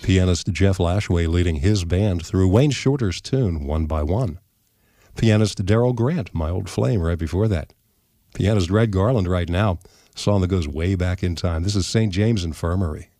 Pianist Jeff Lashway leading his band through Wayne Shorter's tune, One by One. Pianist Daryl Grant, My Old Flame, right before that. Pianist Red Garland right now, a song that goes way back in time. This is St. James Infirmary.